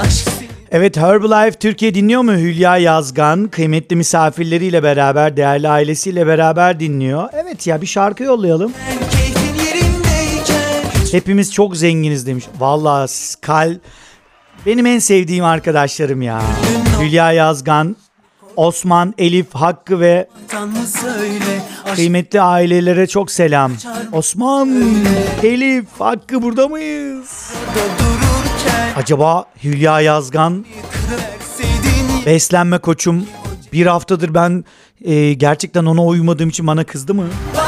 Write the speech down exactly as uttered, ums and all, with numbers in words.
Evet, Herbalife Türkiye dinliyor mu? Hülya Yazgan kıymetli misafirleriyle beraber, değerli ailesiyle beraber dinliyor. Evet ya, bir şarkı yollayalım. Hepimiz çok zenginiz demiş. Vallahi kal benim en sevdiğim arkadaşlarım ya. Hülya Yazgan, Osman, Elif, Hakkı ve kıymetli ailelere çok selam. Osman, Elif, Hakkı burada mıyız? Acaba Hülya Yazgan beslenme koçum, bir haftadır ben e, gerçekten ona uymadığım için bana kızdı mı?